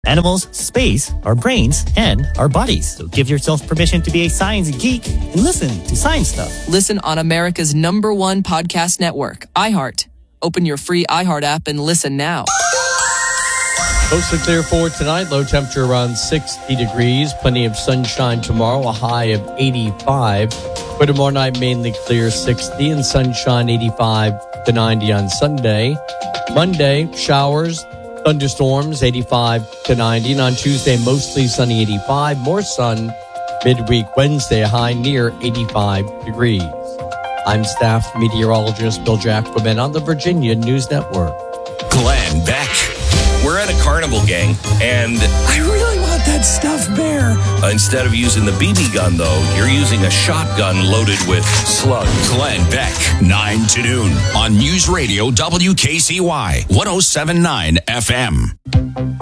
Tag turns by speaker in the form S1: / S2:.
S1: Animals, space, our brains, and our bodies. So give yourself permission to be a science geek and listen to science stuff.
S2: Listen on America's #1 podcast network, iHeart. Open your free iHeart app and listen now.
S3: Mostly clear for tonight. Low temperature around 60 degrees. Plenty of sunshine tomorrow. A high of 85. For tomorrow night, mainly clear 60 and sunshine 85 to 90 on Sunday. Monday, showers, thunderstorms 85 to 90. And on Tuesday, mostly sunny 85. More sun midweek Wednesday, a high near 85 degrees. I'm staff meteorologist Bill Jacobin on the Virginia News Network.
S4: Glenn Beck. We're at a carnival, gang, and
S5: I really want that stuffed bear.
S4: Instead of using the BB gun, though, you're using a shotgun loaded with slugs.
S6: Glenn Beck, 9 to noon on News Radio WKCY 107.9 FM.